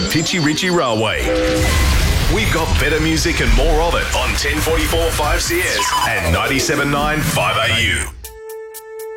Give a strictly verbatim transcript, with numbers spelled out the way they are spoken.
Pitchy Ritchie Railway. We've got better music and more of it on ten forty-four five C S and ninety-seven point nine five A U.